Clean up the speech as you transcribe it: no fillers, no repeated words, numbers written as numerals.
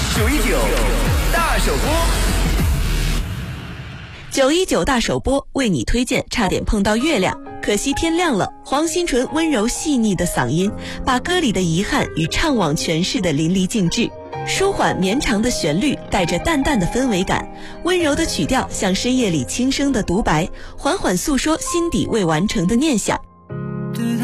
919大首播 ，919大首播为你推荐差点碰到月亮，可惜天亮了。黄新纯温柔细腻的嗓音，把歌里的遗憾与怅惘诠释得淋漓尽致。舒缓绵长的旋律带着淡淡的氛围感，温柔的曲调像深夜里轻声的独白，缓缓诉说心底未完成的念想。